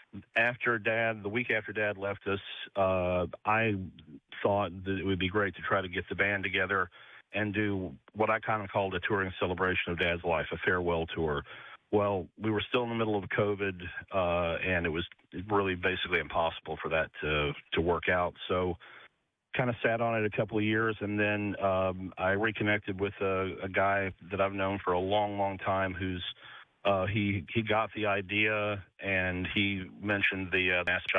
the week after Dad left us, I thought that it would be great to try to get the band together and do what I kind of called a touring celebration of Dad's life, a farewell tour. Well, we were still in the middle of COVID, and it was really basically impossible for that to work out. So kind of sat on it a couple of years, and then I reconnected with a guy that I've known for a long, long time who's he got the idea, and he mentioned the match.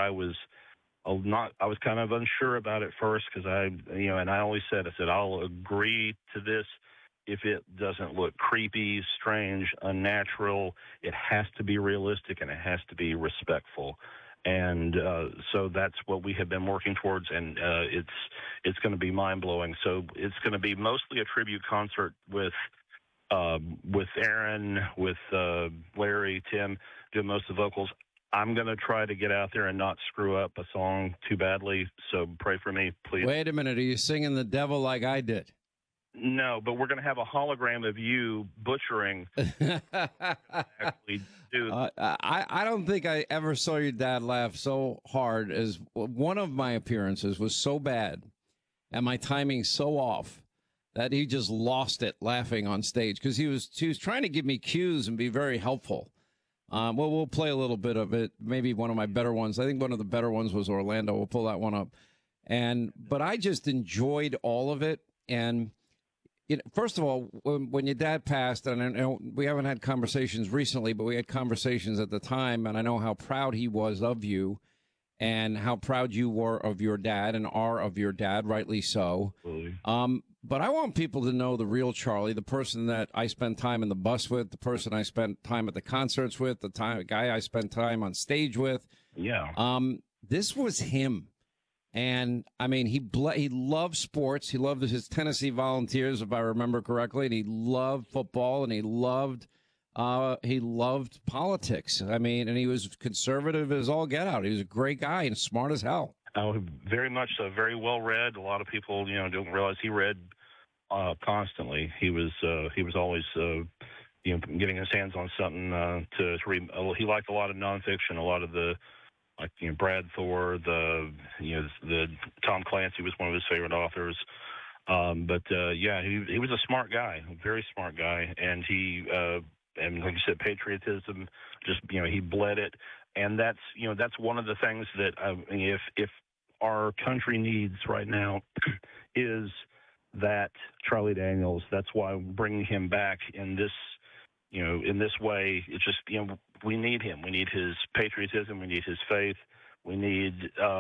I was kind of unsure about it first because and I always said, I'll agree to this if it doesn't look creepy, strange, unnatural. It has to be realistic and it has to be respectful. And so that's what we have been working towards, and it's going to be mind blowing. So it's going to be mostly a tribute concert with Aaron, with Larry, Tim, doing most of the vocals. I'm going to try to get out there and not screw up a song too badly. So pray for me, please. Wait a minute. Are you singing The Devil like I did? No, but we're going to have a hologram of you butchering. Actually, dude. I don't think I ever saw your dad laugh so hard as one of my appearances was so bad and my timing so off that he just lost it laughing on stage because he was trying to give me cues and be very helpful. Well, we'll play a little bit of it. Maybe one of my better ones. I think one of the better ones was Orlando. We'll pull that one up. But I just enjoyed all of it. And first of all, when your dad passed, and I know we haven't had conversations recently, but we had conversations at the time, and I know how proud he was of you and how proud you were of your dad and are of your dad, rightly so. But I want people to know the real Charlie, the person that I spent time in the bus with, the person I spent time at the concerts with, the guy I spent time on stage with. Yeah. This was him. And, I mean, he loved sports. He loved his Tennessee Volunteers, if I remember correctly. And he loved football, and he loved politics. I mean, and he was conservative as all get out. He was a great guy and smart as hell. Very much so. Very well read. A lot of people, don't realize he read constantly. He was always, getting his hands on something to read. He liked a lot of nonfiction, a lot of the, Brad Thor, the Tom Clancy was one of his favorite authors. He was a smart guy, a very smart guy, and and like you said, patriotism, just he bled it, and that's one of the things that if our country needs right now is that Charlie Daniels. That's why bringing him back in this way, it's just we need him. We need his patriotism. We need his faith. We need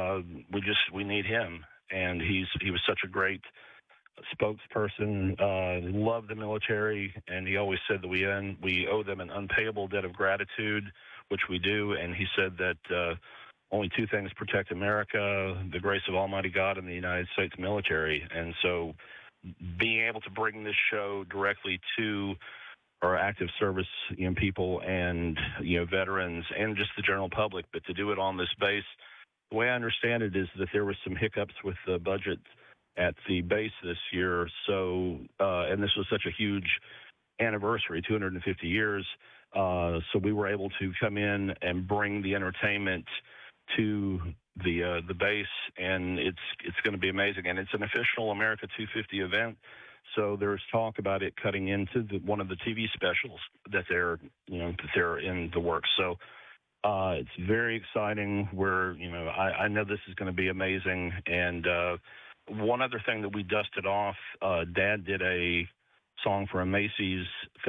him, and he was such a great spokesperson. Loved the military, and he always said that we owe them an unpayable debt of gratitude, which we do. And he said that only two things protect America: the grace of Almighty God and the United States military. And so, being able to bring this show directly to our active service people and veterans and just the general public, but to do it on this base, the way I understand it is that there were some hiccups with the budget at the base this year. So, and this was such a huge anniversary, 250 years. So we were able to come in and bring the entertainment to the base, and it's going to be amazing. And it's an official America 250 event. So there's talk about it cutting into one of the TV specials that they're in the works. So it's very exciting. I know this is going to be amazing. And one other thing that we dusted off, Dad did a song for a Macy's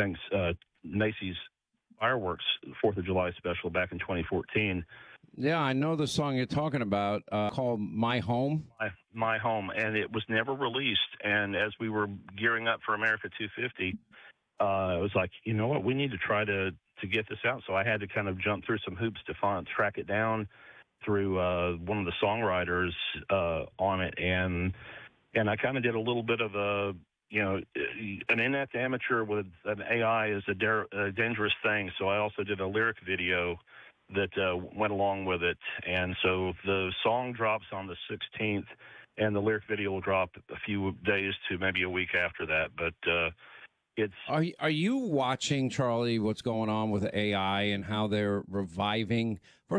fireworks 4th of July special back in 2014. Yeah, I know the song you're talking about, called My Home. My Home, and it was never released. And as we were gearing up for America 250, it was like, you know what, we need to try to get this out. So I had to kind of jump through some hoops to track it down through one of the songwriters on it. And I kind of did a little bit of an inept amateur with an AI is a dangerous thing. So I also did a lyric video that went along with it. And so the song drops on the 16th, and the lyric video will drop a few days to maybe a week after that. But it's... Are you watching, Charlie, what's going on with AI and how they're reviving?